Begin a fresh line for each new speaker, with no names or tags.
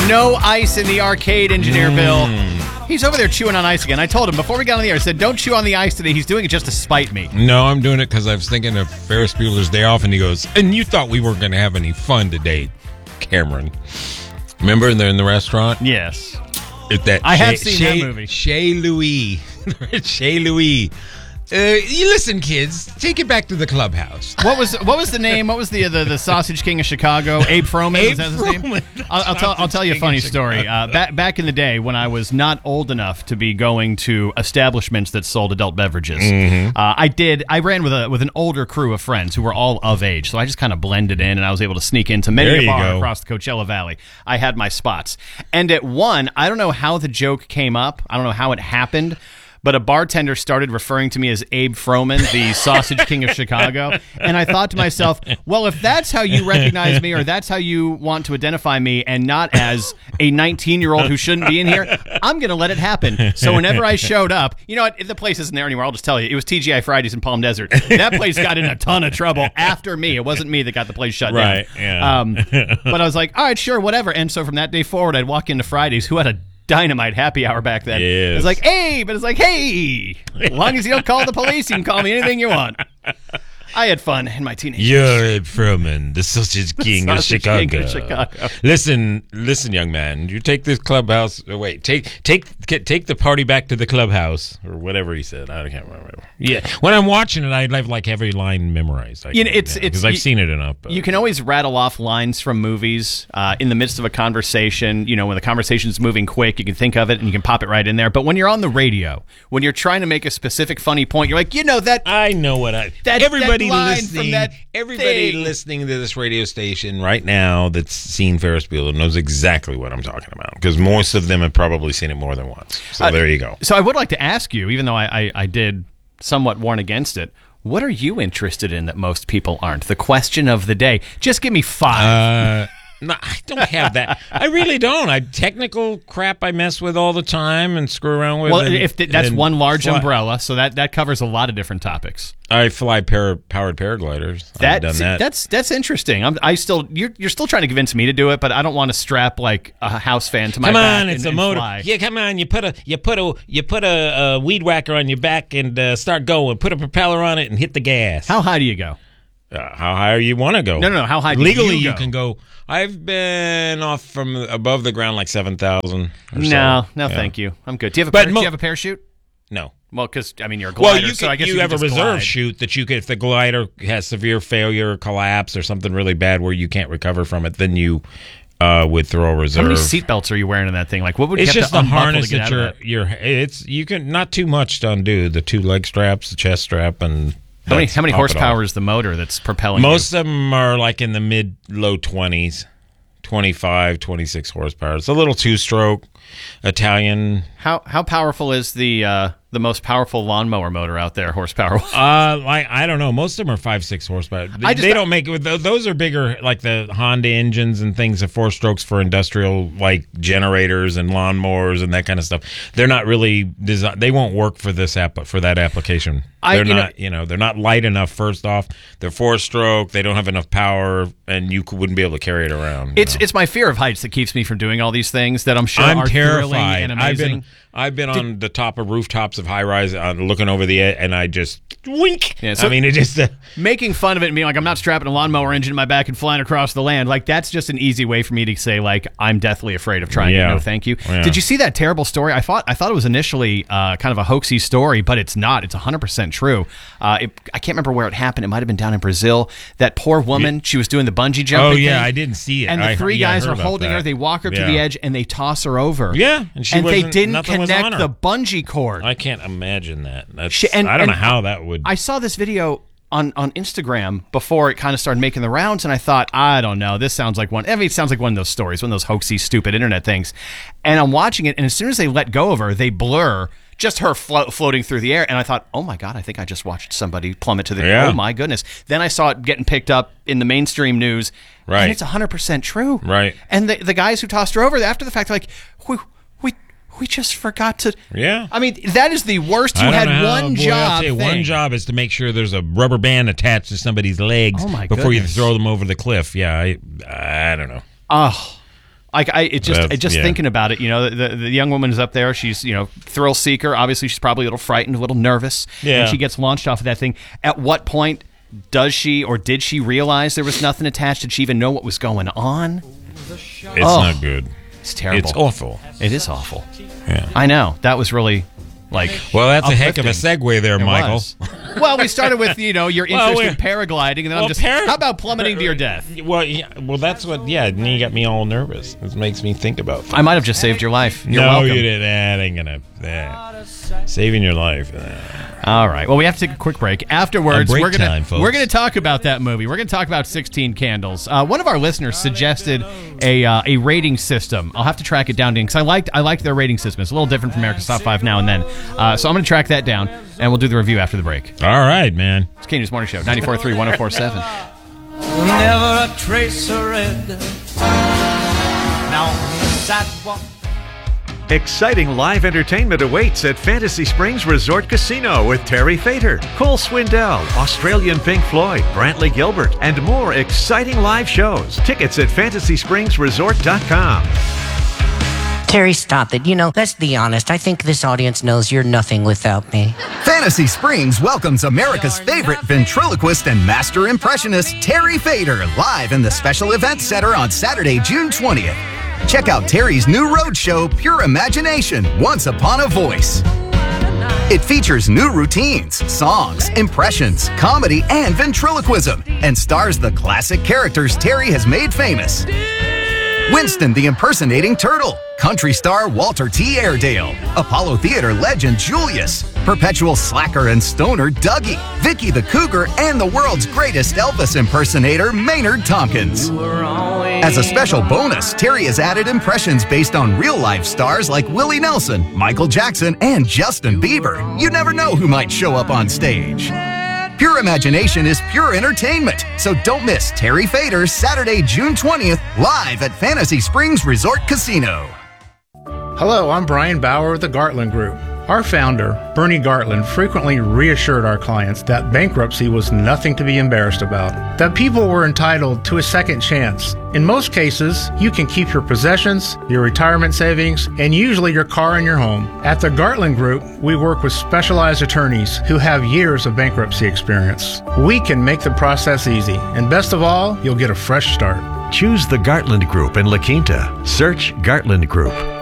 No ice in the arcade, Engineer Bill. He's over there chewing on ice again. I told him before we got on the air, I said, don't chew on the ice today. He's doing it just to spite me.
No, I'm doing it because I was thinking of Ferris Bueller's Day Off, and he goes, and you thought we weren't going to have any fun today, Cameron. Remember they're in the restaurant?
Yes.
I
have seen that movie.
Chez Louis. Chez Louis. You listen, kids. Take it back to the clubhouse.
What was the name? What was the Sausage King of Chicago? Abe Froman.
Abe
is that his name?
Froman.
I'll tell you a funny story. Back in the day when I was not old enough to be going to establishments that sold adult beverages, I ran with an older crew of friends who were all of age, so I just kind of blended in, and I was able to sneak into many a bar across the Coachella Valley. I had my spots, and at one, I don't know how the joke came up. I don't know how it happened. But a bartender started referring to me as Abe Froman, the Sausage King of Chicago. And I thought to myself, well, if that's how you recognize me or that's how you want to identify me and not as a 19-year-old who shouldn't be in here, I'm going to let it happen. So whenever I showed up, you know what? The place isn't there anymore. I'll just tell you. It was TGI Fridays in Palm Desert. That place got in a ton of trouble after me. It wasn't me that got the place shut down.
Right, yeah.
But I was like, all right, sure, whatever. And so from that day forward, I'd walk into Fridays, who had a dynamite happy hour back then.
Yes.
It's like, hey, but it's like, hey, as long as you don't call the police, you can call me anything you want. I had fun in my teenage
You're
years.
Abe Froman, the Sausage King of Chicago.
King of Chicago.
Listen, young man. You take this clubhouse. Wait, take the party back to the clubhouse, or whatever he said. I can't remember. Yeah, when I'm watching it, I have like every line memorized. Because I've seen it enough.
You can always rattle off lines from movies in the midst of a conversation. You know, when the conversation's moving quick, you can think of it and you can pop it right in there. But when you're on the radio, when you're trying to make a specific funny point, you're like, you know that.
I know what
everybody
Everybody listening to this radio station right now that's seen Ferris Bueller knows exactly what I'm talking about, because most of them have probably seen it more than once. So there you go.
So I would like to ask you, even though I did somewhat warn against it, what are you interested in that most people aren't? The question of the day. Just give me 5.
No, I don't have that. I really don't. Technical crap I mess with all the time and screw around with.
Well, that's one large umbrella, so that covers a lot of different topics.
I fly powered paragliders. I've done that.
That's interesting. You're still trying to convince me to do it, but I don't want to strap like a house fan to my back.
Come on, it's a motor. Fly. Yeah, come on. You put a weed whacker on your back and start going. Put a propeller on it and hit the gas.
How high do you go?
How high you want to go?
No. How high?
Legally,
you
can go. I've been off from above the ground like 7,000.
No, thank you. I'm good. Do you have a parachute?
No.
Well, because you're a glider, so I guess
you have a reserve
glide.
chute that you can, if the glider has severe failure or collapse or something really bad where you can't recover from it, then you would throw a reserve.
How many seatbelts are you wearing in that thing? Like, what would you
have
to
the harness
to get
that you can not too much to undo. The 2 leg straps, the chest strap, and
how many horsepower is the motor that's propelling
Most of them are like in the low 20s, 25, 26 horsepower. It's a little 2-stroke Italian.
How powerful is the most powerful lawnmower motor out there, horsepower?
I don't know. Most of them are 5-6 horsepower. They don't make it. Those are bigger, like the Honda engines and things, of 4 strokes for industrial, like generators and lawnmowers and that kind of stuff. They're not really designed. They won't work for that application. They're not light enough. First off, they're 4-stroke. They don't have enough power, and you wouldn't be able to carry it around.
It's my fear of heights that keeps me from doing all these things that I'm sure
are
terrified.
Thrilling
and amazing.
I've been on the top of rooftops of high-rise, looking over the edge, and I just wink.
Yeah, so
it just
making fun of it and being like, I'm not strapping a lawnmower engine in my back and flying across the land. Like, that's just an easy way for me to say, like, I'm deathly afraid of trying. No, thank you.
Yeah.
Did you see that terrible story? I thought it was initially kind of a hoaxy story, but it's not. It's 100% true. I can't remember where it happened. It might have been down in Brazil. That poor woman, she was doing the bungee jumping.
Oh yeah,
thing,
I didn't see it.
And the 3 guys are holding her. They walk her to the edge and they toss her over.
Yeah,
and they didn't connect the bungee cord.
I can't imagine that. I don't know how that would.
I saw this video on Instagram before it kind of started making the rounds, and I thought, I don't know, this sounds like one. It sounds like one of those stories, one of those hoaxy, stupid internet things. And I'm watching it, and as soon as they let go of her, they blur just her floating through the air, and I thought, oh my God, I think I just watched somebody plummet to the oh my goodness. Then I saw it getting picked up in the mainstream news, and it's 100% true.
Right.
And the guys who tossed her over after the fact are like, we just forgot to.
Yeah.
I mean, that is the worst. You had one job.
One job is to make sure there's a rubber band attached to somebody's legs before you throw them over the cliff. Yeah, I don't know.
Oh, Thinking about it, the young woman is up there. She's, thrill seeker. Obviously, she's probably a little frightened, a little nervous.
Yeah.
And she gets launched off of that thing. At what point does she or did she realize there was nothing attached? Did she even know what was going on?
It's not good.
It's terrible.
It's awful.
It is awful.
Yeah.
I know. That was really
well, that's a heck of a segue there, Michael.
Well, we started with your interest in paragliding, and then how about plummeting to your death?
Well, that's what. Yeah, and you got me all nervous. It makes me think about things.
I might have just saved your life. You're
no,
welcome.
you didn't. That ain't gonna. Saving your life.
All right. Well, we have to take a quick break. Afterwards, we're gonna talk about that movie. We're gonna talk about 16 Candles. One of our listeners suggested a rating system. I'll have to track it down because I liked their rating system. It's a little different from America's Top 5 Now and Then. So I'm gonna track that down, and we'll do the review after the break.
All right, man.
It's K News Morning Show, 94.3, 104.7.
Never a trace of red. Now on the sidewalk.
Exciting live entertainment awaits at Fantasy Springs Resort Casino with Terry Fator, Cole Swindell, Australian Pink Floyd, Brantley Gilbert, and more exciting live shows. Tickets at FantasySpringsResort.com.
Terry, stop it. Let's be honest. I think this audience knows you're nothing without me.
Fantasy Springs welcomes America's favorite ventriloquist and master impressionist, Terry Fator, live in the Special Events Center on Saturday, June 20th. Check out Terry's new road show, Pure Imagination, Once Upon a Voice. It features new routines, songs, impressions, comedy, and ventriloquism, and stars the classic characters Terry has made famous. Winston the impersonating turtle, country star Walter T. Airedale, Apollo Theater legend Julius, perpetual slacker and stoner Dougie, Vicky the Cougar, and the world's greatest Elvis impersonator Maynard Tompkins. As a special bonus, Terry has added impressions based on real-life stars like Willie Nelson, Michael Jackson, and Justin Bieber. You never know who might show up on stage. Pure Imagination is pure entertainment, so don't miss Terry Fator Saturday, June 20th, live at Fantasy Springs Resort Casino.
Hello, I'm Brian Bauer of the Gartland Group. Our founder, Bernie Gartland, frequently reassured our clients that bankruptcy was nothing to be embarrassed about, that people were entitled to a second chance. In most cases, you can keep your possessions, your retirement savings, and usually your car and your home. At the Gartland Group, we work with specialized attorneys who have years of bankruptcy experience. We can make the process easy, and best of all, you'll get a fresh start.
Choose the Gartland Group in La Quinta. Search Gartland Group.